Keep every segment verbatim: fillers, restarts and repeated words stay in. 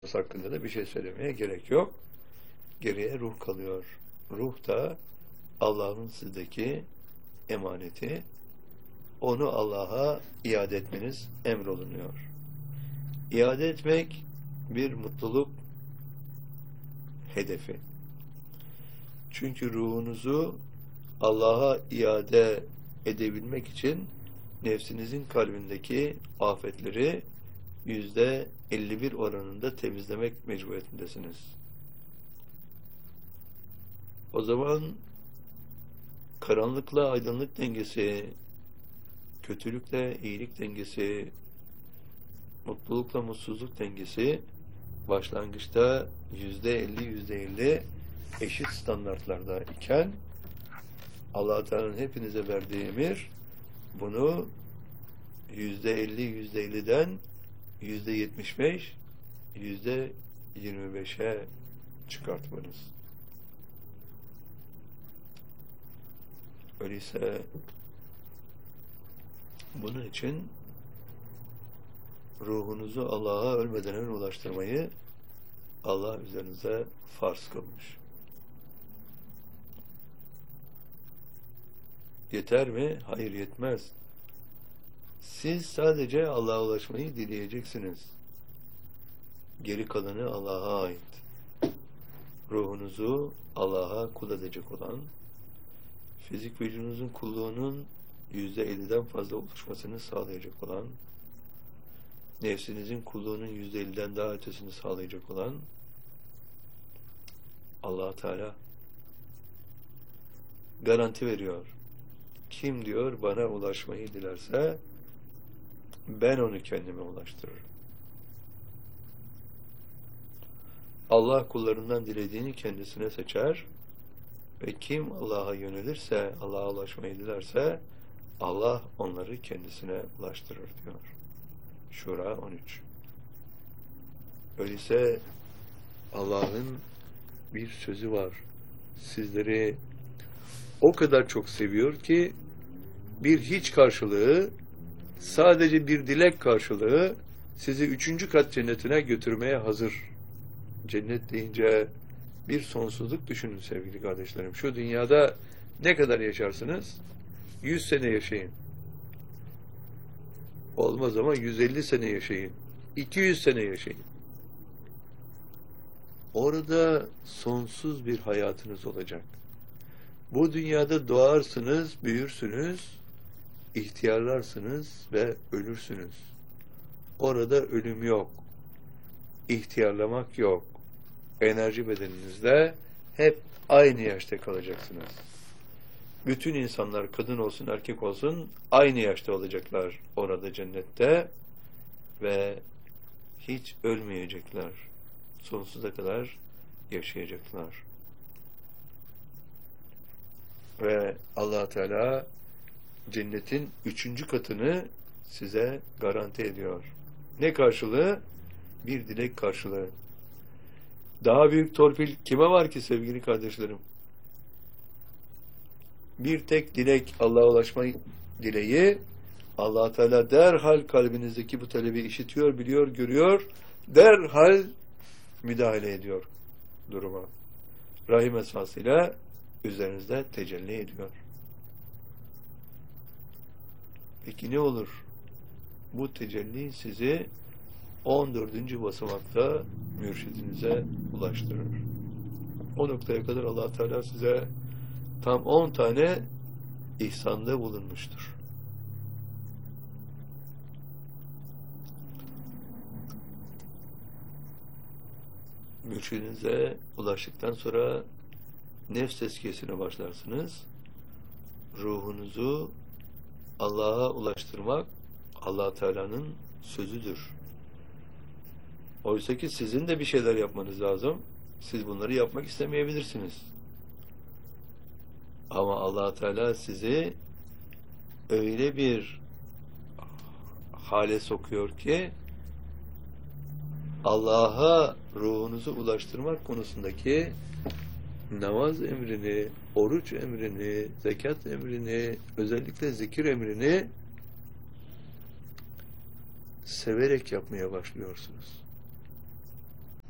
hakkında da bir şey söylemeye gerek yok. Geriye ruh kalıyor. Ruh da Allah'ın sizdeki emaneti. Onu Allah'a iade etmeniz emrolunuyor. İade etmek bir mutluluk hedefi. Çünkü ruhunuzu Allah'a iade edebilmek için nefsinizin kalbindeki afetleri yüzde elli bir oranında temizlemek mecburiyetindesiniz. O zaman karanlıkla aydınlık dengesi, kötülükle iyilik dengesi, mutlulukla mutsuzluk dengesi başlangıçta yüzde elli yüzde elli eşit standartlarda iken Allah Teala'nın hepinize verdiği emir bunu yüzde elli yüzde elliden yüzde yetmiş beş yüzde yirmi beşe çıkartmanız. Öyleyse bunun için ruhunuzu Allah'a ölmeden önce ulaştırmayı Allah üzerinize farz kılmış. Yeter mi? Hayır, yetmez. Siz sadece Allah'a ulaşmayı dileyeceksiniz. Geri kalanı Allah'a ait. Ruhunuzu Allah'a kul edecek olan, fizik vücudunuzun kulluğunun yüzde elliden fazla oluşmasını sağlayacak olan, nefsinizin kulluğunun yüzde elliden daha ötesini sağlayacak olan Allah Teala garanti veriyor. Kim diyor bana ulaşmayı dilerse ben onu kendime ulaştırırım. Allah kullarından dilediğini kendisine seçer ve kim Allah'a yönelirse, Allah'a ulaşmayı dilerse Allah onları kendisine ulaştırır diyor. Şura on üç. Öyleyse Allah'ın bir sözü var. Sizleri o kadar çok seviyor ki bir hiç karşılığı, sadece bir dilek karşılığı sizi üçüncü kat cennetine götürmeye hazır. Cennet deyince bir sonsuzluk düşünün sevgili kardeşlerim. Şu dünyada ne kadar yaşarsınız? Yüz sene yaşayın. Olmaz ama yüz elli sene yaşayın. iki yüz sene yaşayın. Orada sonsuz bir hayatınız olacak. Bu dünyada doğarsınız, büyürsünüz, ihtiyarlarsınız ve ölürsünüz. Orada ölüm yok. İhtiyarlamak yok. Enerji bedeninizde hep aynı yaşta kalacaksınız. Bütün insanlar, kadın olsun erkek olsun, aynı yaşta olacaklar orada cennette ve hiç ölmeyecekler. Sonsuza kadar yaşayacaklar. Ve Allah Teala cennetin üçüncü katını size garanti ediyor. Ne karşılığı? Bir dilek karşılığı. Daha büyük torpil kime var ki sevgili kardeşlerim? Bir tek dilek, Allah'a ulaşma dileği, Allah Teala derhal kalbinizdeki bu talebi işitiyor, biliyor, görüyor, derhal müdahale ediyor duruma. Rahim esasıyla üzerinizde tecelli ediyor. Peki ne olur? Bu tecelli sizi on dördüncü basamakta mürşidinize ulaştırır. O noktaya kadar Allah Teala size tam on tane ihsanda bulunmuştur. Mürşidinize ulaştıktan sonra nefs tezkiyesine başlarsınız. Ruhunuzu Allah'a ulaştırmak Allah Teala'nın sözüdür. Oysa ki sizin de bir şeyler yapmanız lazım. Siz bunları yapmak istemeyebilirsiniz. Ama Allah Teala sizi öyle bir hale sokuyor ki Allah'a ruhunuzu ulaştırmak konusundaki namaz emrini, oruç emrini, zekat emrini, özellikle zikir emrini severek yapmaya başlıyorsunuz.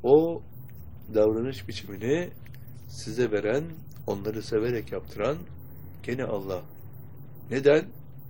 o davranış biçimini size veren, onları severek yaptıran gene Allah. Neden?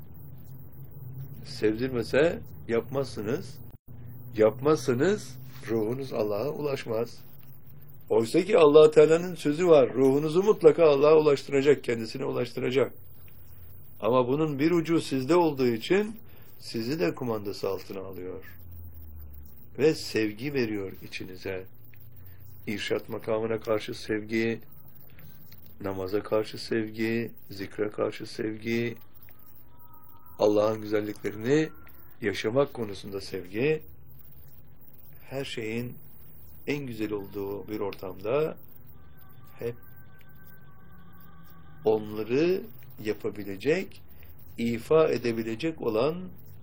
Sevdirmese yapmazsınız. Yapmazsanız ruhunuz Allah'a ulaşmaz. Oysa ki Allah Teala'nın sözü var. Ruhunuzu mutlaka Allah'a ulaştıracak, kendisine ulaştıracak. Ama bunun bir ucu sizde olduğu için sizi de kumandası altına alıyor. Ve sevgi veriyor içinize. İrşad makamına karşı sevgi, namaza karşı sevgi, zikre karşı sevgi, Allah'ın güzelliklerini yaşamak konusunda sevgi, her şeyin en güzel olduğu bir ortamda hep onları yapabilecek, ifa edebilecek olan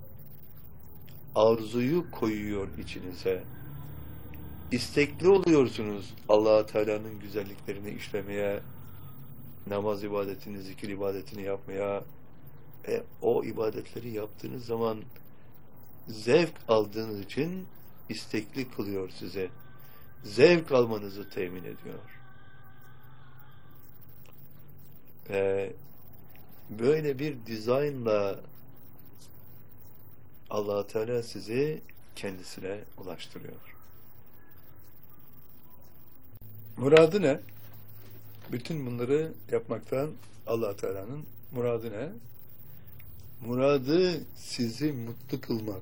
arzuyu koyuyor içinize. İstekli oluyorsunuz Allah Teala'nın güzelliklerini işlemeye, namaz ibadetini, zikir ibadetini yapmaya. E, o ibadetleri yaptığınız zaman zevk aldığınız için istekli kılıyor size. Zevk almanızı temin ediyor. Ve böyle bir dizaynla Allah Teala sizi kendisine ulaştırıyor. Muradı ne? Bütün bunları yapmaktan Allah Teala'nın muradı ne? Muradı sizi mutlu kılmak.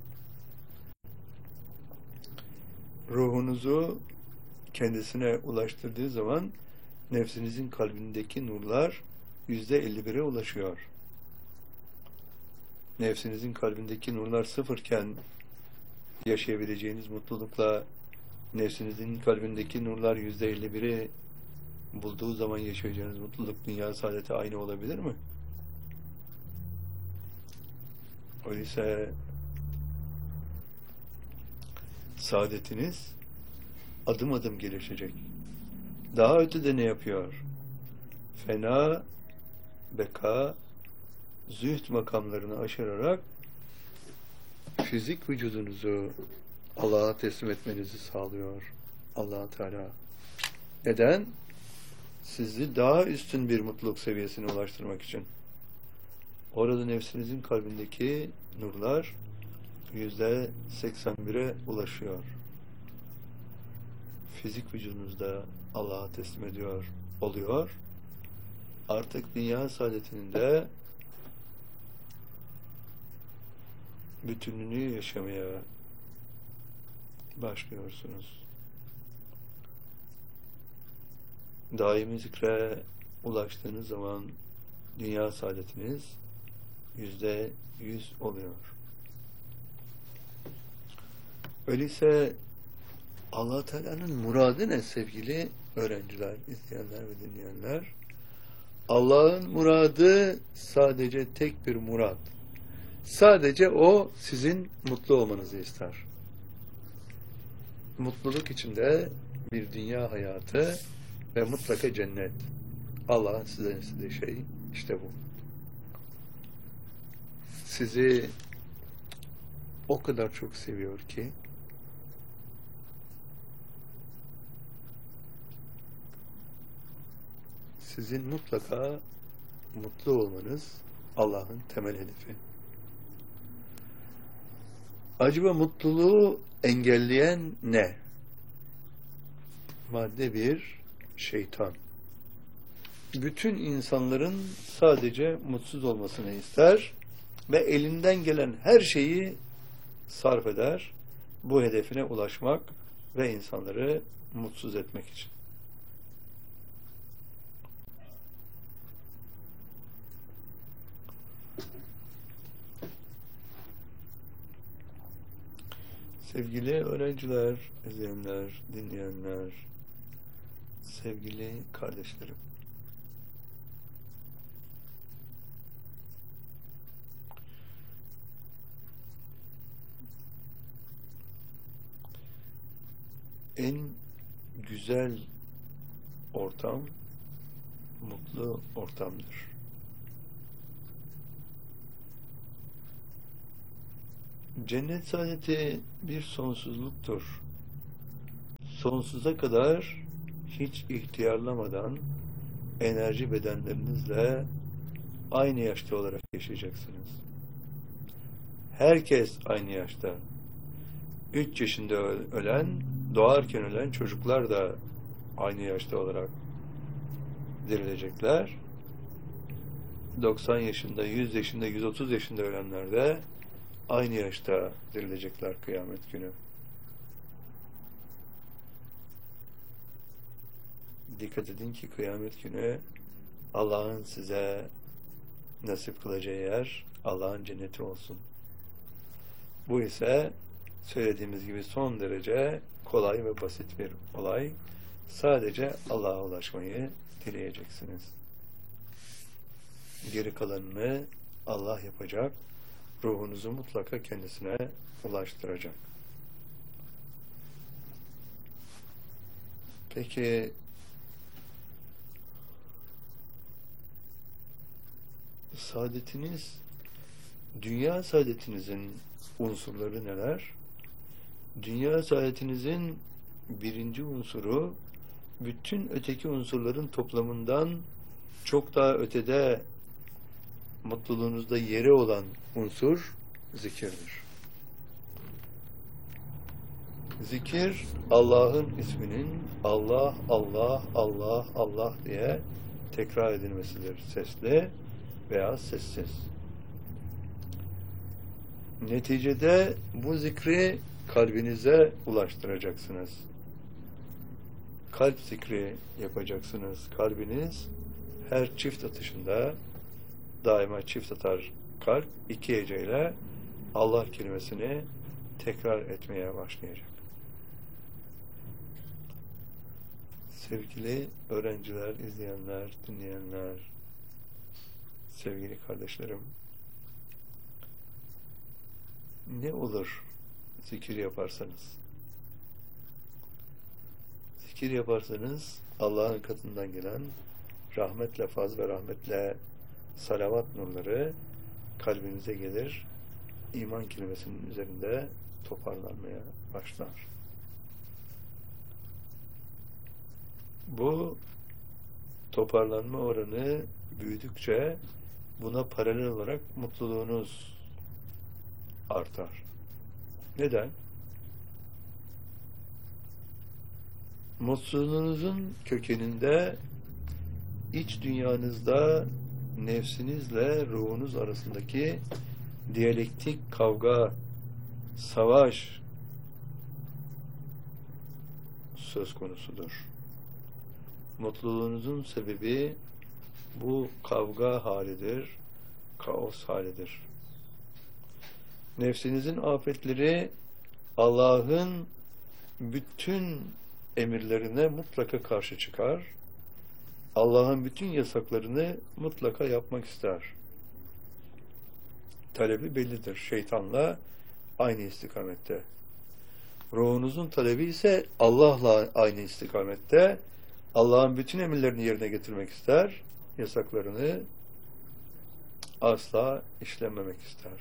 Ruhunuzu kendisine ulaştırdığı zaman nefsinizin kalbindeki nurlar yüzde elli bire ulaşıyor. Nefsinizin kalbindeki nurlar sıfırken yaşayabileceğiniz mutlulukla nefsinizin kalbindeki nurlar yüzde elli biri bulduğu zaman yaşayacağınız mutluluk, dünya saadeti aynı olabilir mi? Öyleyse saadetiniz adım adım gelişecek. Daha ötede ne yapıyor? Fena, beka, zühd makamlarını aşırarak fizik vücudunuzu Allah'a teslim etmenizi sağlıyor Allah Teala. Neden? Sizi daha üstün bir mutluluk seviyesine ulaştırmak için. Orada nefsinizin kalbindeki nurlar yüzde seksen bire ulaşıyor. Fizik vücudunuzda Allah'a teslim ediyor, oluyor. Artık dünya saadetinin de bütününü yaşamaya başlıyorsunuz. Daimi zikre ulaştığınız zaman dünya saadetiniz yüzde yüz oluyor. Öyleyse Allah Teala'nın muradı ne sevgili öğrenciler, izleyenler ve dinleyenler? Allah'ın muradı sadece tek bir murad. Sadece o sizin mutlu olmanızı ister. Mutluluk içinde bir dünya hayatı ve mutlaka cennet. Allah'ın size istediği şey işte bu. Sizi o kadar çok seviyor ki sizin mutlaka mutlu olmanız Allah'ın temel hedefi. Acaba mutluluğu engelleyen ne? Madde bir, şeytan. Bütün insanların sadece mutsuz olmasını ister ve elinden gelen her şeyi sarf eder bu hedefine ulaşmak ve insanları mutsuz etmek için. Sevgili öğrenciler, izleyenler, dinleyenler, sevgili kardeşlerim. En güzel ortam mutlu ortamdır. Cennet saadeti bir sonsuzluktur. sonsuza kadar hiç ihtiyarlamadan enerji bedenlerinizle aynı yaşta olarak yaşayacaksınız. Herkes aynı yaşta. üç yaşında ölen, doğarken ölen çocuklar da aynı yaşta olarak dirilecekler. doksan yaşında, yüz yaşında, yüz otuz yaşında ölenler de aynı yaşta dirilecekler kıyamet günü. Dikkat edin ki kıyamet günü Allah'ın size nasip kılacağı yer Allah'ın cenneti olsun. Bu ise söylediğimiz gibi son derece kolay ve basit bir olay. Sadece Allah'a ulaşmayı dileyeceksiniz. Geri kalanını Allah yapacak. Ruhunuzu mutlaka kendisine ulaştıracak. Peki saadetiniz, dünya saadetinizin unsurları neler? Dünya saadetinizin birinci unsuru bütün öteki unsurların toplamından çok daha ötede mutluluğunuzda yeri olan unsur zikirdir. Zikir, Allah'ın isminin Allah, Allah, Allah, Allah diye tekrar edilmesidir. Sesli veya sessiz. Neticede bu zikri kalbinize ulaştıracaksınız. Kalp zikri yapacaksınız. Kalbiniz her çift atışında, daima çift atar kalp, iki heceyle Allah kelimesini tekrar etmeye başlayacak. Sevgili öğrenciler, izleyenler, dinleyenler, sevgili kardeşlerim, ne olur zikir yaparsanız? Zikir yaparsanız Allah'ın katından gelen rahmetle faz ve rahmetle salavat nurları kalbinize gelir, iman kelimesinin üzerinde toparlanmaya başlar. Bu toparlanma oranı büyüdükçe buna paralel olarak mutluluğunuz artar. Neden? Mutsuzluğunuzun kökeninde iç dünyanızda nefsinizle ruhunuz arasındaki diyalektik kavga, savaş söz konusudur. Mutluluğunuzun sebebi bu kavga halidir, kaos halidir. Nefsinizin afetleri Allah'ın bütün emirlerine mutlaka karşı çıkar. Allah'ın bütün yasaklarını mutlaka yapmak ister. Talebi bellidir. Şeytanla aynı istikamette. Ruhunuzun talebi ise Allah'la aynı istikamette. Allah'ın bütün emirlerini yerine getirmek ister. Yasaklarını asla işlememek ister.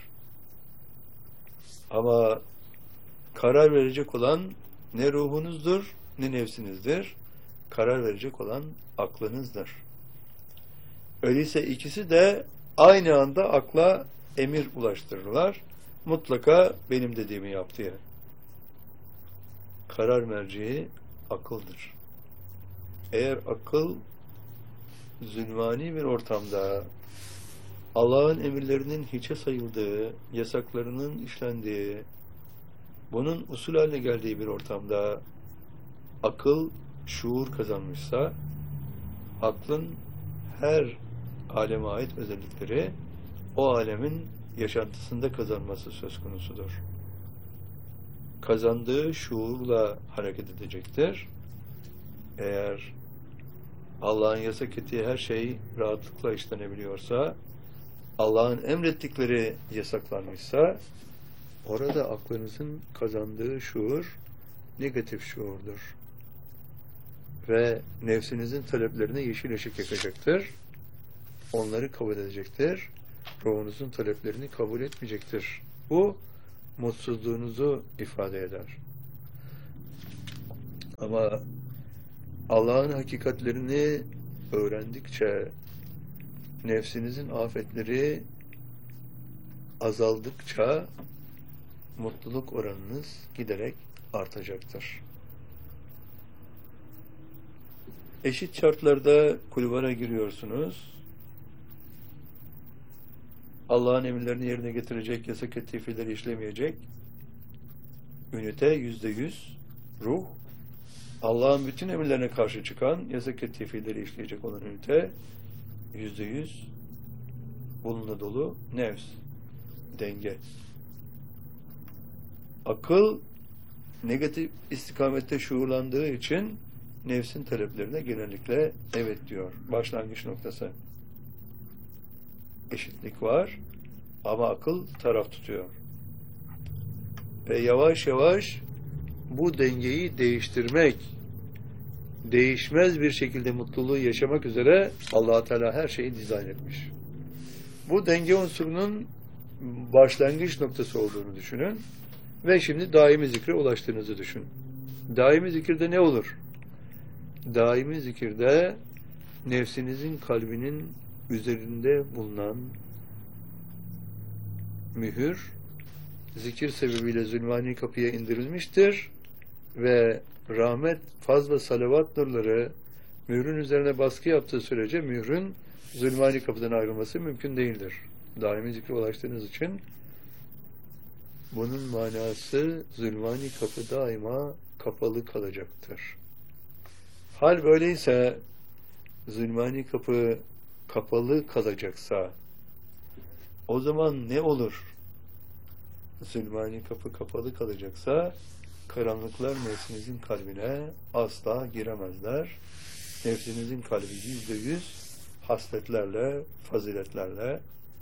Ama karar verecek olan ne ruhunuzdur, ne nefsinizdir. Karar verecek olan aklınızdır. Öyleyse ikisi de aynı anda akla emir ulaştırırlar. Mutlaka benim dediğimi yap diye. Karar merceği akıldır. Eğer akıl zulmani bir ortamda Allah'ın emirlerinin hiçe sayıldığı, yasaklarının işlendiği, bunun usul haline geldiği bir ortamda akıl şuur kazanmışsa, aklın her aleme ait özellikleri o alemin yaşantısında kazanması söz konusudur. Kazandığı şuurla hareket edecektir. Eğer Allah'ın yasak ettiği her şey rahatlıkla işlenebiliyorsa, Allah'ın emrettikleri yasaklanmışsa, orada aklınızın kazandığı şuur negatif şuurdur. Ve nefsinizin taleplerine yeşil ışık yakacaktır. Onları kabul edecektir. Ruhunuzun taleplerini kabul etmeyecektir. Bu mutsuzluğunuzu ifade eder. Ama Allah'ın hakikatlerini öğrendikçe, nefsinizin afetleri azaldıkça mutluluk oranınız giderek artacaktır. Eşit şartlarda kulvara giriyorsunuz. Allah'ın emirlerini yerine getirecek, yasak ettiği fiilleri işlemeyecek. Ünite yüzde yüz ruh. Allah'ın bütün emirlerine karşı çıkan, yasak ettiği fiilleri işleyecek olan ünite yüzde yüz bununla dolu nefs, denge. Akıl negatif istikamette şuurlandığı için nefsin taleplerine genellikle evet diyor. Başlangıç noktası. Eşitlik var ama akıl taraf tutuyor. Ve yavaş yavaş bu dengeyi değiştirmek, değişmez bir şekilde mutluluğu yaşamak üzere Allah Teala her şeyi dizayn etmiş. Bu denge unsurunun başlangıç noktası olduğunu düşünün ve şimdi daimi zikre ulaştığınızı düşün. Daimi zikirde ne olur? Daimi zikirde nefsinizin kalbinin üzerinde bulunan mühür zikir sebebiyle zulmani kapıya indirilmiştir ve rahmet fazla salavat nurları mührün üzerine baskı yaptığı sürece mührün zulmani kapıdan ayrılması mümkün değildir. Daimi zikre ulaştığınız için bunun manası zulmani kapı daima kapalı kalacaktır. Hal böyleyse zulmani kapı kapalı kalacaksa o zaman ne olur? Zulmani kapı kapalı kalacaksa karanlıklar nefsinizin kalbine asla giremezler. Nefsinizin kalbi yüzde yüz hasletlerle, faziletlerle,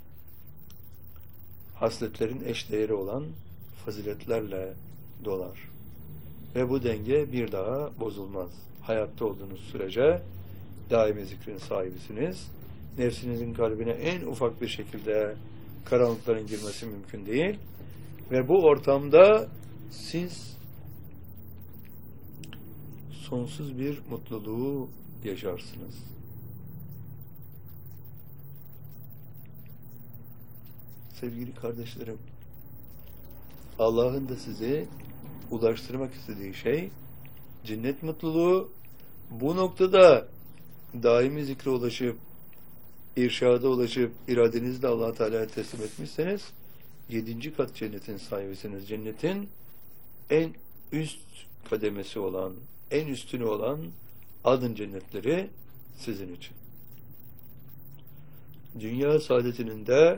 hasletlerin eşdeğeri olan faziletlerle dolar. Ve bu denge bir daha bozulmaz. Hayatta olduğunuz sürece daimi zikrin sahibisiniz. Nefsinizin kalbine en ufak bir şekilde karanlıkların girmesi mümkün değil. Ve bu ortamda siz sonsuz bir mutluluğu yaşarsınız. Sevgili kardeşlerim, Allah'ın da sizi ulaştırmak istediği şey cennet mutluluğu. Bu noktada daimi zikre ulaşıp irşada ulaşıp iradenizi de Allah Teala'ya teslim etmişseniz yedinci kat cennetin sahibisiniz. Cennetin en üst kademesi olan, en üstünü olan adın cennetleri sizin için. Dünya saadetinin de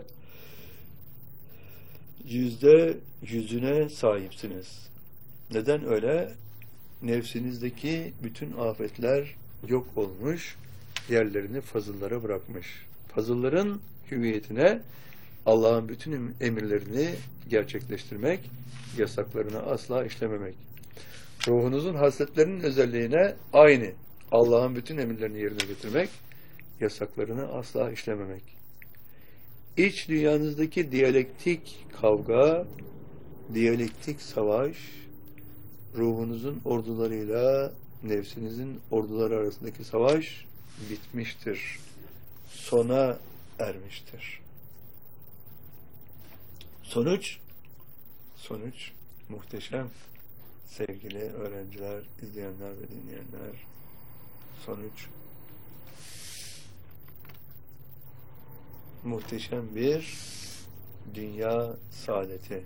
yüzde yüzüne sahipsiniz. Neden öyle? Nefsinizdeki bütün afetler yok olmuş, yerlerini fazıllara bırakmış. Fazılların hüviyetine Allah'ın bütün emirlerini gerçekleştirmek, yasaklarını asla işlememek. Ruhunuzun hasletlerinin özelliğine aynı. Allah'ın bütün emirlerini yerine getirmek, yasaklarını asla işlememek. İç dünyanızdaki diyalektik kavga, diyalektik savaş, ruhunuzun ordularıyla nefsinizin orduları arasındaki savaş bitmiştir. Sona ermiştir. Sonuç, sonuç muhteşem. Sevgili öğrenciler, izleyenler ve dinleyenler, sonuç muhteşem bir dünya saadeti.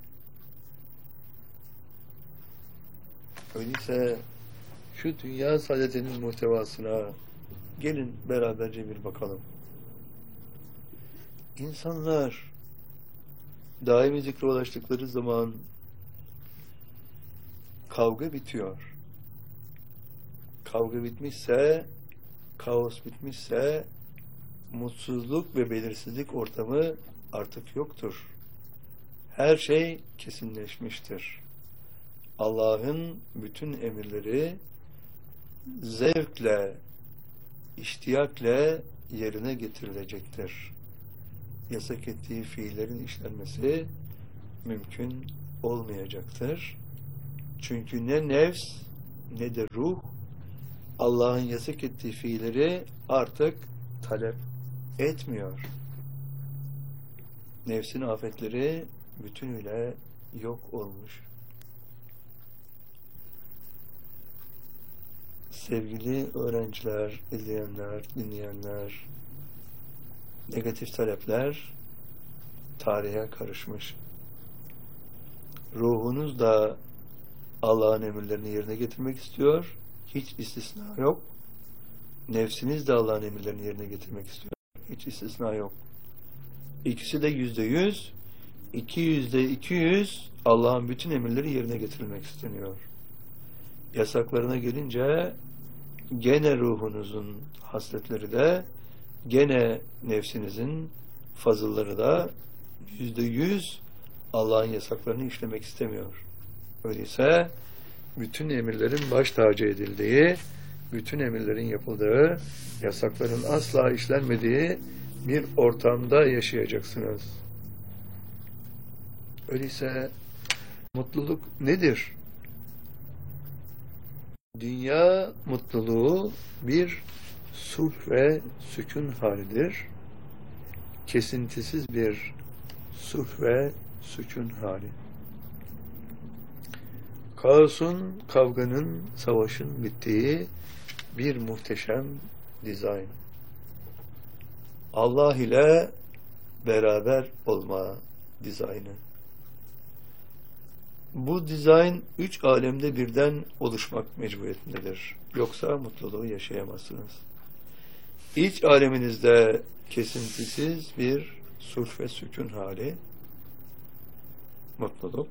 Öyleyse şu dünya saadetinin muhtevasına gelin beraberce bir bakalım. İnsanlar daimi zikre ulaştıkları zaman kavga bitiyor. Kavga bitmişse, kaos bitmişse, mutsuzluk ve belirsizlik ortamı artık yoktur. Her şey kesinleşmiştir. Allah'ın bütün emirleri zevkle, iştiyakle yerine getirilecektir. Yasak ettiği fiillerin işlenmesi mümkün olmayacaktır. Çünkü ne nefs ne de ruh Allah'ın yasak ettiği fiilleri artık talep etmiyor. Nefsin afetleri bütünüyle yok olmuş. Sevgili öğrenciler, izleyenler, dinleyenler, negatif talepler tarihe karışmış. Ruhunuz da Allah'ın emirlerini yerine getirmek istiyor. Hiç istisna yok. Nefsiniz de Allah'ın emirlerini yerine getirmek istiyor. Hiç istisna yok. İkisi de yüzde yüz, iki yüzde iki yüz Allah'ın bütün emirleri yerine getirilmek isteniyor. Yasaklarına gelince gene ruhunuzun hasletleri de, gene nefsinizin fazılları da yüzde yüz Allah'ın yasaklarını işlemek istemiyor. Öyleyse bütün emirlerin baş tacı edildiği, bütün emirlerin yapıldığı, yasakların asla işlenmediği bir ortamda yaşayacaksınız. Öyleyse mutluluk nedir? Dünya mutluluğu bir sulh ve sükun halidir. Kesintisiz bir sulh ve sükun hali. Kaosun, kavganın, savaşın bittiği bir muhteşem dizayn. Allah ile beraber olma dizaynı. Bu dizayn üç alemde birden oluşmak mecburiyetindedir. Yoksa mutluluğu yaşayamazsınız. İç aleminizde kesintisiz bir sulh ve sükun hali, mutluluk.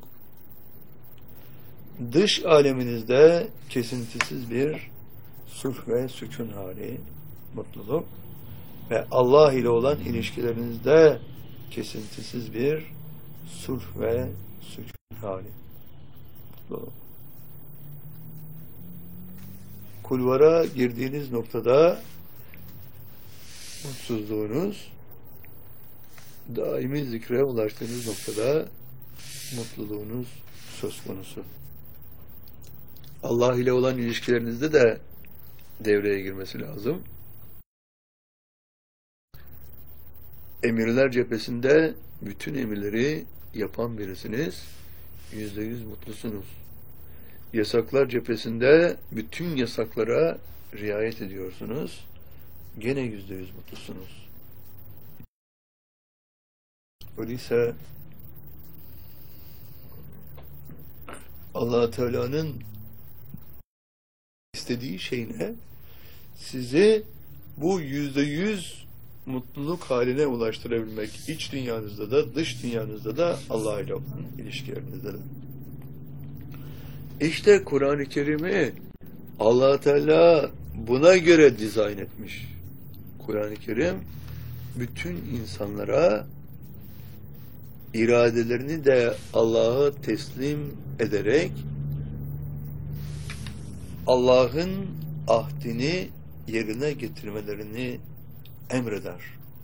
Dış aleminizde kesintisiz bir sulh ve sükun hali, mutluluk. Ve Allah ile olan ilişkilerinizde kesintisiz bir sulh ve sükun hali, mutluluk. Kulvara girdiğiniz noktada mutsuzluğunuz, daimi zikre ulaştığınız noktada mutluluğunuz söz konusu. Allah ile olan ilişkilerinizde de devreye girmesi lazım. Emirler cephesinde bütün emirleri yapan birisiniz, yüzde yüz mutlusunuz. Yasaklar cephesinde bütün yasaklara riayet ediyorsunuz, gene yüzde yüz mutlusunuz. Öyleyse Allah Teala'nın istediği şey ne? Sizi bu yüzde yüz mutluluk haline ulaştırabilmek, iç dünyanızda da dış dünyanızda da Allah ile olan ilişkilerinizde de. İşte Kur'an-ı Kerim'i Allah Teala buna göre dizayn etmiş. Kur'an-ı Kerim bütün insanlara iradelerini de Allah'a teslim ederek Allah'ın ahdini yerine getirmelerini emreder.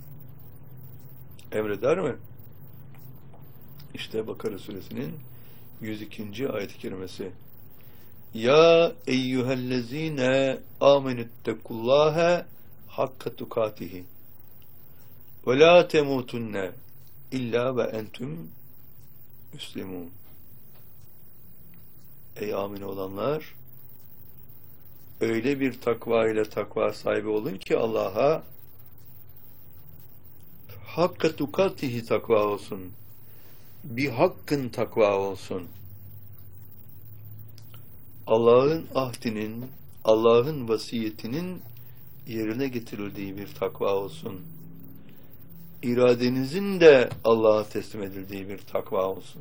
Emreder mi? İşte Bakara suresinin yüz ikinci ayet-i kerimesi. Ya eyyühellezine amenüttekullâhe hakka tukatihi ve la temutunne illa ve entüm müslimun. Ey amin olanlar, öyle bir takva ile takva sahibi olun ki Allah'a hakka tukatihi takva olsun. Bir hakkın takva olsun. Allah'ın ahdinin, Allah'ın vasiyetinin yerine getirildiği bir takva olsun. İradenizin de Allah'a teslim edildiği bir takva olsun.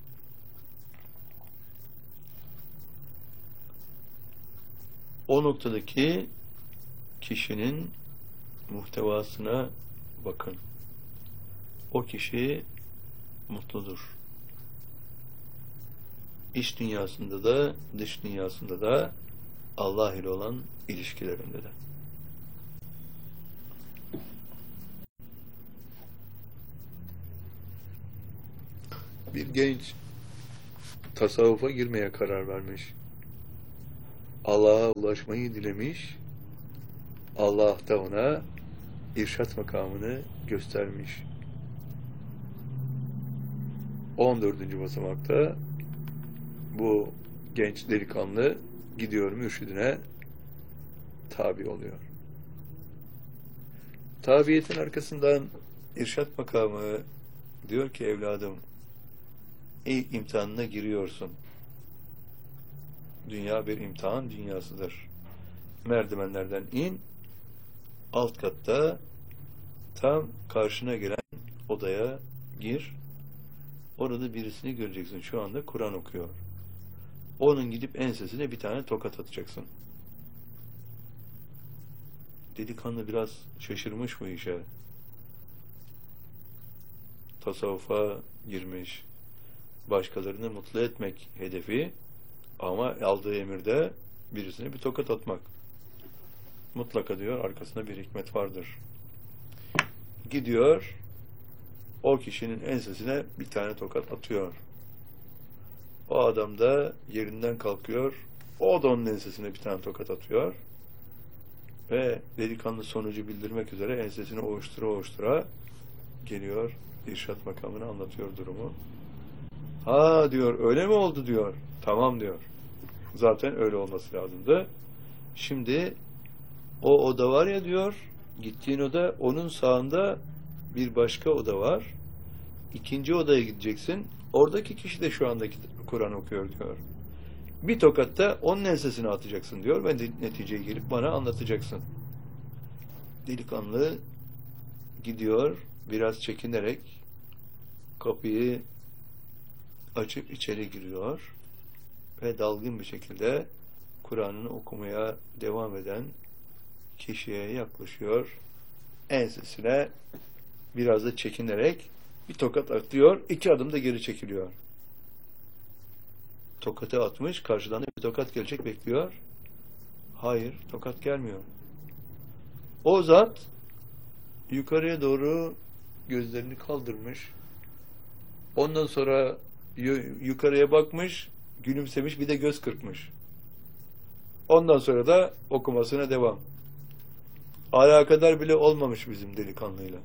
O noktadaki kişinin muhtevasına bakın. O kişi mutludur. İç dünyasında da, dış dünyasında da, Allah ile olan ilişkilerinde de. Bir genç tasavvufa girmeye karar vermiş. Allah'a ulaşmayı dilemiş. Allah da ona irşat makamını göstermiş. on dördüncü basamakta bu genç delikanlı gidiyor mürşidine tabi oluyor. Tabiyetin arkasından irşat makamı diyor ki evladım, ilk imtihanına giriyorsun. Dünya bir imtihan dünyasıdır. Merdivenlerden in, alt katta tam karşına gelen odaya gir. Orada birisini göreceksin. Şu anda Kur'an okuyor. Onun gidip ensesine bir tane tokat atacaksın. Delikanlı biraz şaşırmış bu işe. Tasavvufa girmiş. Başkalarını mutlu etmek hedefi, ama aldığı emirde birisine bir tokat atmak. Mutlaka diyor arkasında bir hikmet vardır. Gidiyor, o kişinin ensesine bir tane tokat atıyor. O adam da yerinden kalkıyor, o da onun ensesine bir tane tokat atıyor ve delikanlı sonucu bildirmek üzere ensesini ovuştura ovuştura geliyor, irşat makamını anlatıyor durumu. Ha diyor, öyle mi oldu diyor. Tamam diyor. Zaten öyle olması lazımdı. Şimdi o oda var ya diyor, gittiğin oda, onun sağında bir başka oda var. İkinci odaya gideceksin. Oradaki kişi de şu andaki Kur'an okuyor diyor. Bir tokatta onun ensesine atacaksın diyor ve neticeye gelip bana anlatacaksın. Delikanlı gidiyor, biraz çekinerek kapıyı açıp içeri giriyor ve dalgın bir şekilde Kur'an'ını okumaya devam eden kişiye yaklaşıyor. Ensesine biraz da çekinerek bir tokat atıyor, iki adım da geri çekiliyor. Tokatı atmış, karşıdan da bir tokat gelecek, bekliyor. Hayır, tokat gelmiyor. O zat yukarıya doğru gözlerini kaldırmış. Ondan sonra yukarıya bakmış, gülümsemiş, bir de göz kırpmış. Ondan sonra da okumasına devam. Alakadar bile olmamış bizim delikanlıyla.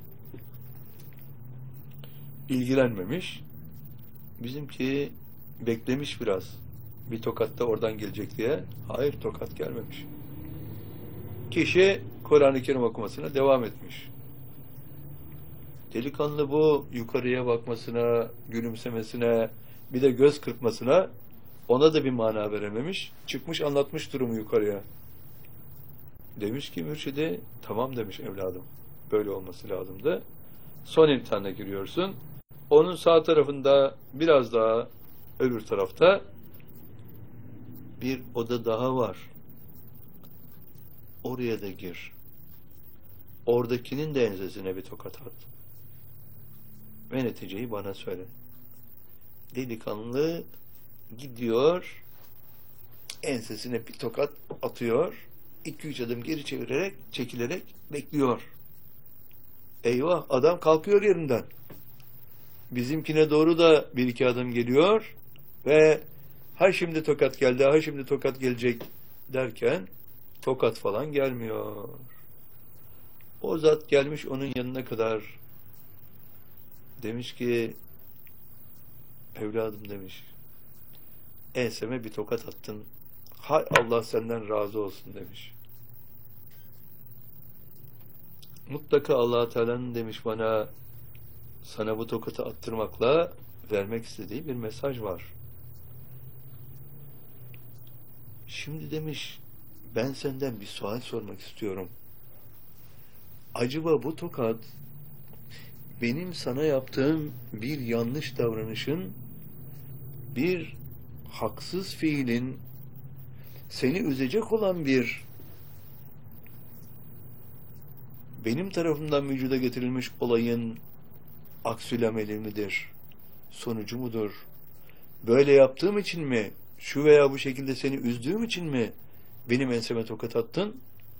İlgilenmemiş. Bizimki beklemiş biraz. Bir tokat da oradan gelecek diye. Hayır, tokat gelmemiş. Kişi Kur'an-ı Kerim okumasına devam etmiş. Delikanlı bu yukarıya bakmasına, gülümsemesine, bir de göz kırpmasına ona da bir mana verememiş. Çıkmış anlatmış durumu yukarıya. Demiş ki mürşidi, tamam demiş evladım. Böyle olması lazımdı. Son imtihana giriyorsun. Onun sağ tarafında biraz daha öbür tarafta bir oda daha var. Oraya da gir. Oradakinin de ensesine bir tokat at. Ve neticeyi bana söyle. Delikanlı gidiyor, ensesine bir tokat atıyor, iki üç adım geri çevirerek, çekilerek bekliyor. Eyvah, adam kalkıyor yerinden. Bizimkine doğru da bir iki adım geliyor ve ha şimdi tokat geldi, ha şimdi tokat gelecek derken tokat falan gelmiyor. O zat gelmiş onun yanına kadar, demiş ki evladım demiş, enseme bir tokat attın, hay Allah senden razı olsun demiş. Mutlaka Allah Teala'nın demiş bana, sana bu tokatı attırmakla vermek istediği bir mesaj var. Şimdi demiş, ben senden bir sual sormak istiyorum. Acaba bu tokat benim sana yaptığım bir yanlış davranışın, bir haksız fiilin, seni üzecek olan bir benim tarafımdan vücuda getirilmiş olayın aksülameli midir? Sonucu mudur? Böyle yaptığım için mi? Şu veya bu şekilde seni üzdüğüm için mi benim enseme tokat attın?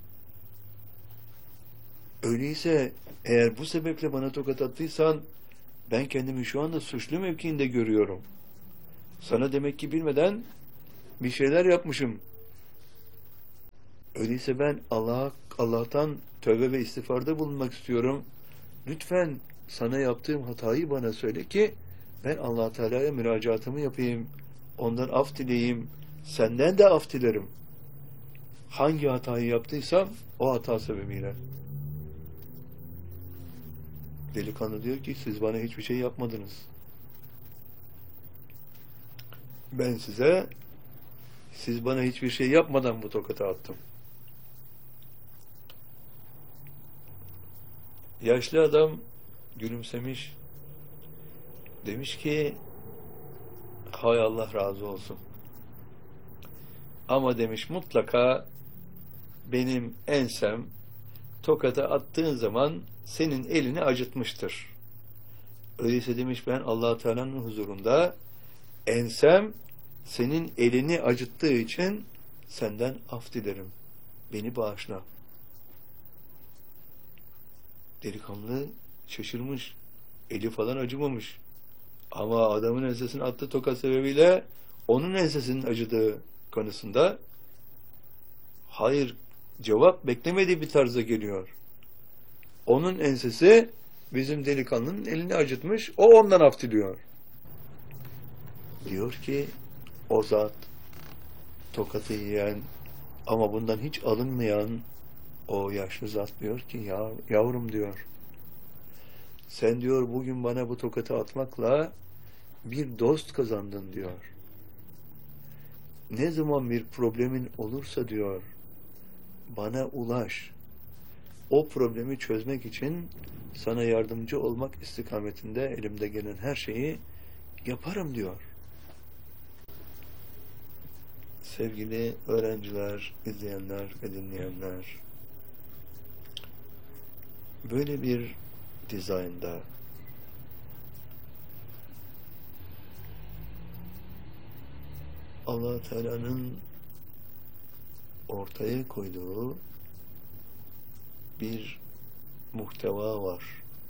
Öyleyse eğer bu sebeple bana tokat attıysan ben kendimi şu anda suçlu mevkiinde görüyorum. Sana demek ki bilmeden bir şeyler yapmışım. Öyleyse ben Allah Allah'tan tövbe ve istiğfarda bulunmak istiyorum. Lütfen sana yaptığım hatayı bana söyle ki ben Allah Teala'ya müracaatımı yapayım. Ondan af dileyeyim. Senden de af dilerim. Hangi hatayı yaptıysam o hata sebebiyle. Delikanlı diyor ki siz bana hiçbir şey yapmadınız. Ben size siz bana hiçbir şey yapmadan bu tokatı attım. Yaşlı adam gülümsemiş. Demiş ki hay Allah razı olsun. Ama demiş mutlaka benim ensem tokata attığın zaman senin elini acıtmıştır. Öyleyse demiş ben Allah Teala'nın huzurunda ensem senin elini acıttığı için senden af dilerim. Beni bağışla. Delikanlı şaşırmış. Eli falan acımamış. Ama adamın ensesine attığı tokat sebebiyle onun ensesinin acıdığı konusunda hayır cevap beklemediği bir tarza geliyor. Onun ensesi bizim delikanlının elini acıtmış. O ondan af diliyor. Diyor ki o zat tokatı yiyen ama bundan hiç alınmayan o yaşlı zat diyor ki ya, yavrum diyor sen diyor bugün bana bu tokatı atmakla bir dost kazandın diyor. Ne zaman bir problemin olursa diyor bana ulaş. O problemi çözmek için sana yardımcı olmak istikametinde elimde gelen her şeyi yaparım diyor. Sevgili öğrenciler, izleyenler ve dinleyenler, böyle bir dizaynda Allah Teala'nın ortaya koyduğu bir muhteva var.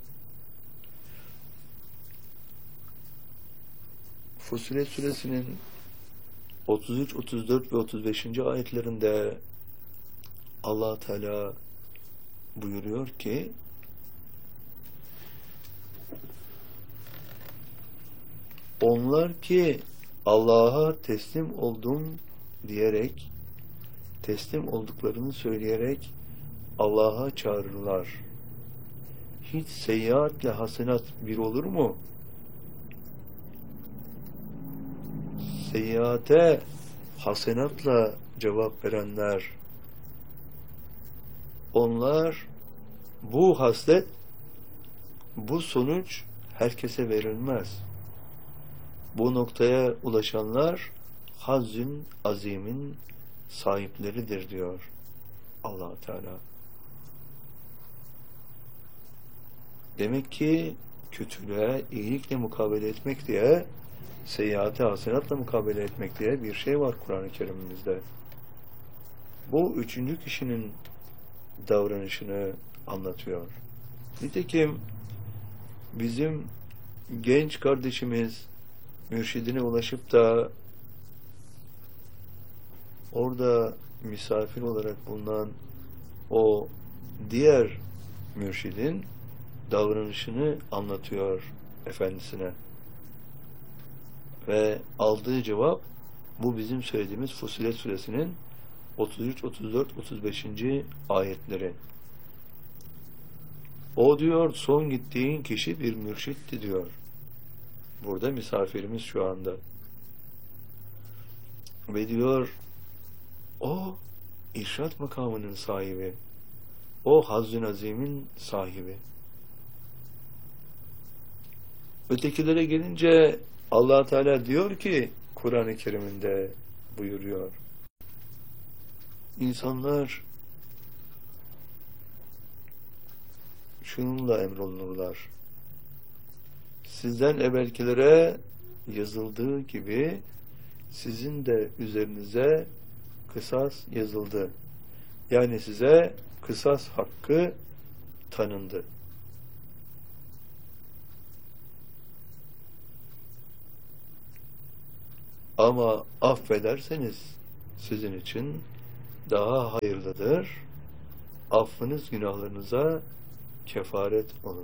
Fussilet suresinin otuz üç, otuz dört ve otuz beşinci ayetlerinde Allah Teala buyuruyor ki onlar ki Allah'a teslim oldum diyerek teslim olduklarını söyleyerek Allah'a çağırırlar. Hiç seyyiatle hasenat bir olur mu? Seyyiate hasenatla cevap verenler onlar bu haslet bu sonuç herkese verilmez. Bu noktaya ulaşanlar hazzün azimin sahipleridir diyor Allah Teala. Demek ki kötülüğe iyilikle mukabele etmek diye, seyyiate hasenatla mukabele etmek diye bir şey var Kur'an-ı Kerim'imizde. Bu üçüncü kişinin davranışını anlatıyor. Nitekim bizim genç kardeşimiz mürşidine ulaşıp da orada misafir olarak bulunan o diğer mürşidin davranışını anlatıyor efendisine. Ve aldığı cevap bu bizim söylediğimiz Fussilet suresinin otuz üç, otuz dört, otuz beşinci ayetleri. O diyor son gittiğin kişi bir mürşitti diyor. Burada misafirimiz şu anda. Ve diyor o irşat makamının sahibi. O Hazzün Azim'in sahibi. Ötekilere gelince Allah Teala diyor ki Kur'an-ı Kerim'inde buyuruyor. İnsanlar şununla emrolunurlar. Sizden evvelkilere yazıldığı gibi sizin de üzerinize kısas yazıldı. Yani size kısas hakkı tanındı. Ama affederseniz sizin için daha hayırlıdır. Affınız günahlarınıza kefaret olur.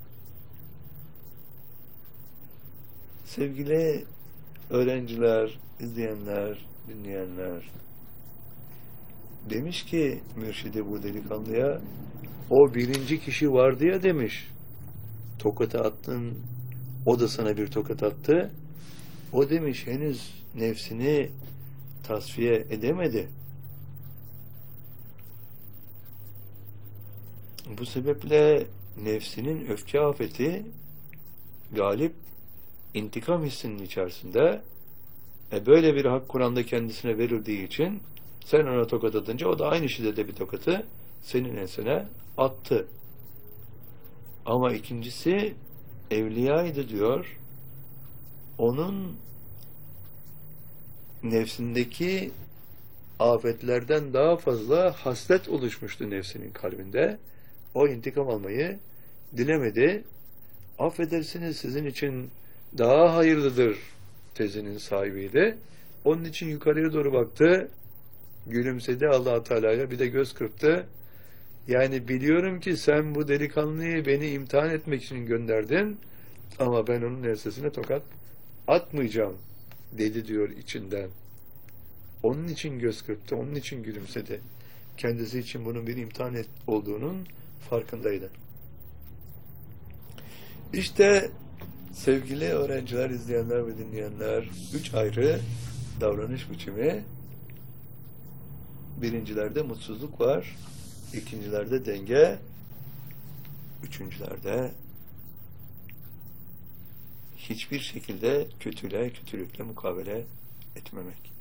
Sevgili öğrenciler, izleyenler, dinleyenler, demiş ki mürşidi bu delikanlıya, o birinci kişi vardı ya demiş, tokatı attın, o da sana bir tokat attı, o demiş henüz nefsini tasfiye edemedi. Bu sebeple nefsinin öfke afeti galip, intikam hissinin içerisinde, e böyle bir hak Kur'an'da kendisine verildiği için sen ona tokat atınca o da aynı şiddette bir tokatı senin ensene attı. Ama ikincisi evliyaydı diyor. Onun nefsindeki afetlerden daha fazla haslet oluşmuştu nefsinin kalbinde. O intikam almayı dilemedi. Affedersiniz, sizin için daha hayırlıdır tezinin sahibiydi. Onun için yukarıya doğru baktı, gülümsedi Allah-u Teala'ya, bir de göz kırptı. Yani biliyorum ki sen bu delikanlıyı beni imtihan etmek için gönderdin ama ben onun ensesine tokat atmayacağım dedi diyor içinden. Onun için göz kırptı, onun için gülümsedi. Kendisi için bunun bir imtihan olduğunun farkındaydı. İşte sevgili öğrenciler, izleyenler ve dinleyenler, üç ayrı davranış biçimi. Birincilerde mutsuzluk var, ikincilerde denge, üçüncülerde hiçbir şekilde kötüyle, kötülükle mukabele etmemek.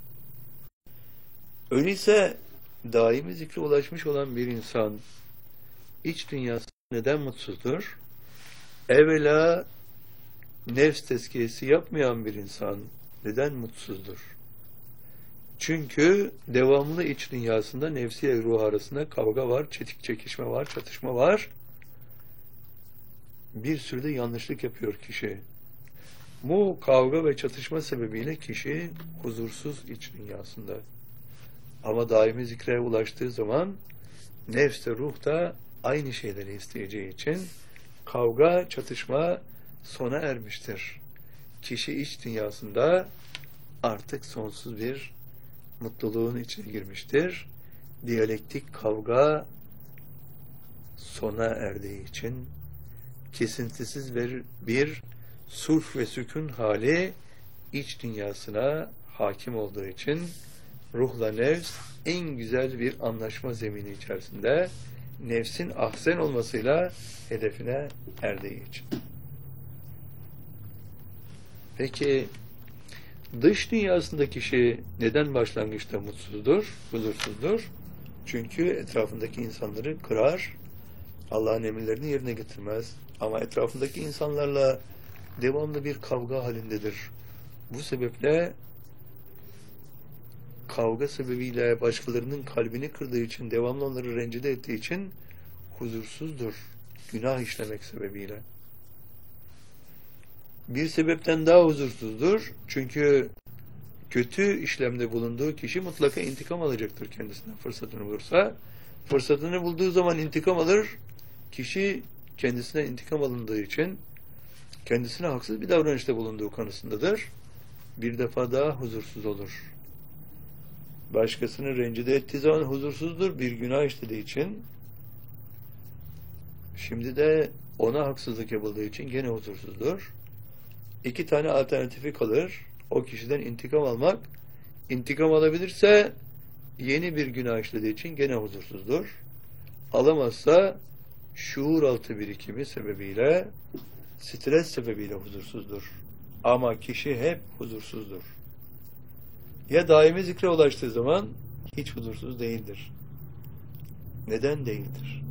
Öyleyse daimi zikre ulaşmış olan bir insan iç dünyası neden mutsuzdur? Evvela nefs tezkiyesi yapmayan bir insan neden mutsuzdur? Çünkü devamlı iç dünyasında nefsi ile ruh arasında kavga var, çetik çekişme var, çatışma var. Bir sürü de yanlışlık yapıyor kişi. Bu kavga ve çatışma sebebiyle kişi huzursuz iç dünyasında. Ama daimi zikre ulaştığı zaman nefs de ruh da aynı şeyleri isteyeceği için kavga, çatışma sona ermiştir. Kişi iç dünyasında artık sonsuz bir mutluluğun içine girmiştir. Diyalektik kavga sona erdiği için kesintisiz bir, bir sulh ve sükun hali iç dünyasına hakim olduğu için ruhla nefs en güzel bir anlaşma zemini içerisinde nefsin ahsen olmasıyla hedefine erdiği için. Peki dış dünyasında kişi neden başlangıçta mutsuzdur, huzursuzdur? Çünkü etrafındaki insanları kırar, Allah'ın emirlerini yerine getirmez. Ama etrafındaki insanlarla devamlı bir kavga halindedir. Bu sebeple kavga sebebiyle başkalarının kalbini kırdığı için, devamlı onları rencide ettiği için huzursuzdur. Günah işlemek sebebiyle. Bir sebepten daha huzursuzdur. Çünkü kötü işlemde bulunduğu kişi mutlaka intikam alacaktır kendisinden fırsatını bulursa. Fırsatını bulduğu zaman intikam alır. Kişi kendisine intikam alındığı için kendisine haksız bir davranışta bulunduğu kanısındadır. Bir defa daha huzursuz olur. Başkasını rencide ettiği zaman huzursuzdur. Bir günah işlediği için. Şimdi de ona haksızlık yapıldığı için gene huzursuzdur. İki tane alternatifi kalır. O kişiden intikam almak. İntikam alabilirse yeni bir günah işlediği için gene huzursuzdur. Alamazsa şuur altı birikimi sebebiyle, stres sebebiyle huzursuzdur. Ama kişi hep huzursuzdur. Ya daimi zikre ulaştığı zaman hiç huzursuz değildir. Neden değildir?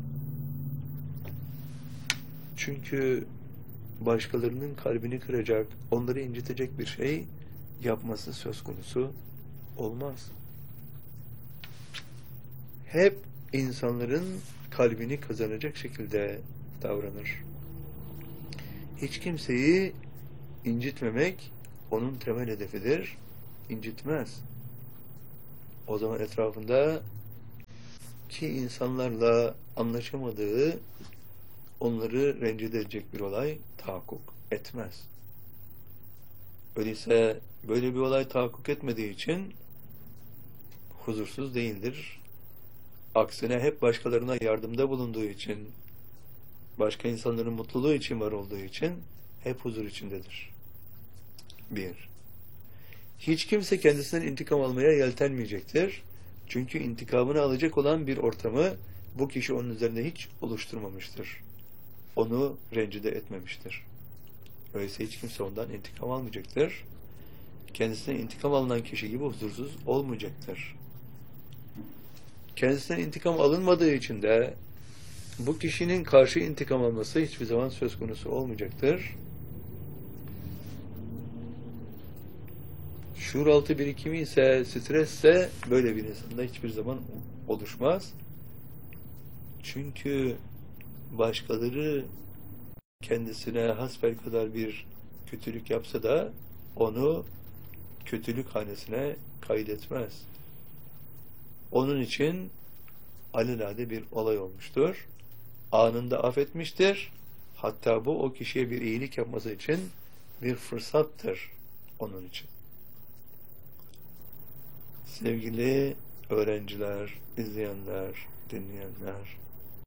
Çünkü başkalarının kalbini kıracak, onları incitecek bir şey yapması söz konusu olmaz. Hep insanların kalbini kazanacak şekilde davranır. Hiç kimseyi incitmemek onun temel hedefidir. İncitmez. O zaman etrafında ki insanlarla anlaşamadığı, onları rencide edecek bir olay tahakkuk etmez. Öyleyse böyle bir olay tahakkuk etmediği için huzursuz değildir. Aksine hep başkalarına yardımda bulunduğu için, başka insanların mutluluğu için var olduğu için hep huzur içindedir. Bir. Hiç kimse kendisinden intikam almaya yeltenmeyecektir. Çünkü intikamını alacak olan bir ortamı bu kişi onun üzerinde hiç oluşturmamıştır. Onu rencide etmemiştir. Öyleyse hiç kimse ondan intikam almayacaktır. Kendisine intikam alınan kişi gibi huzursuz olmayacaktır. Kendisinden intikam alınmadığı için de bu kişinin karşı intikam alması hiçbir zaman söz konusu olmayacaktır. Şuur altı birikimi ise, stresse böyle bir insanda hiçbir zaman oluşmaz. Çünkü başkaları kendisine hasbelkader bir kötülük yapsa da onu kötülük hanesine kaydetmez. Onun için alelade bir olay olmuştur. Anında affetmiştir. Hatta bu o kişiye bir iyilik yapması için bir fırsattır onun için. Sevgili öğrenciler, izleyenler, dinleyenler,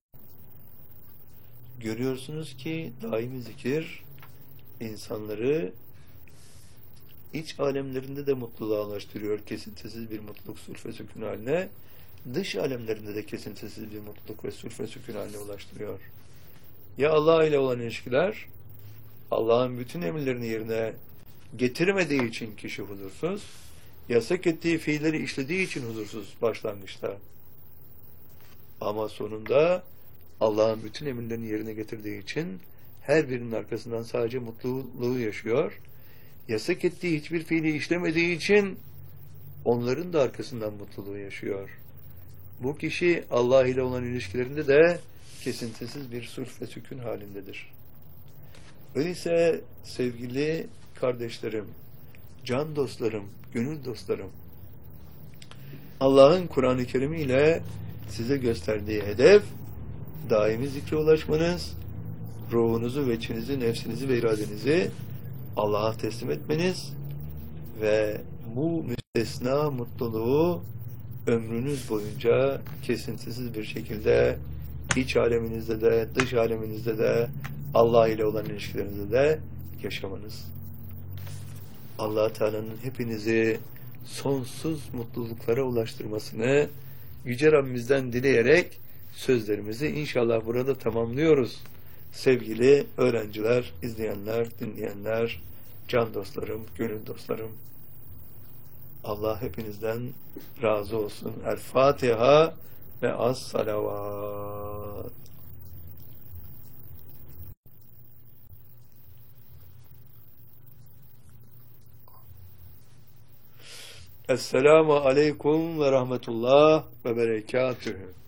görüyorsunuz ki daimi zikir insanları iç alemlerinde de mutluluğa ulaştırıyor. Kesintisiz bir mutluluk, sülf ve sükun haline. Dış alemlerinde de kesintisiz bir mutluluk ve sülf ve sükun haline ulaştırıyor. Ya Allah ile olan ilişkiler, Allah'ın bütün emirlerini yerine getirmediği için kişi huzursuz, yasak ettiği fiilleri işlediği için huzursuz başlangıçta. Ama sonunda Allah'ın bütün emirlerini yerine getirdiği için her birinin arkasından sadece mutluluğu yaşıyor. Yasak ettiği hiçbir fiili işlemediği için onların da arkasından mutluluğu yaşıyor. Bu kişi Allah ile olan ilişkilerinde de kesintisiz bir sulh ve sükun halindedir. Öyleyse sevgili kardeşlerim, can dostlarım, gönül dostlarım, Allah'ın Kur'an-ı Kerim ile size gösterdiği hedef, daimi zikre ulaşmanız, ruhunuzu, veçinizi, nefsinizi ve iradenizi Allah'a teslim etmeniz ve bu müstesna mutluluğu ömrünüz boyunca kesintisiz bir şekilde iç aleminizde de, dış aleminizde de, Allah ile olan ilişkilerinizde de yaşamanız. Allah Teala'nın hepinizi sonsuz mutluluklara ulaştırmasını Yüce Rabbimizden dileyerek sözlerimizi inşallah burada tamamlıyoruz. Sevgili öğrenciler, izleyenler, dinleyenler, can dostlarım, gönül dostlarım, Allah hepinizden razı olsun. El Fatiha ve az salavat. Esselamu aleyküm ve rahmetullah ve berekatühü.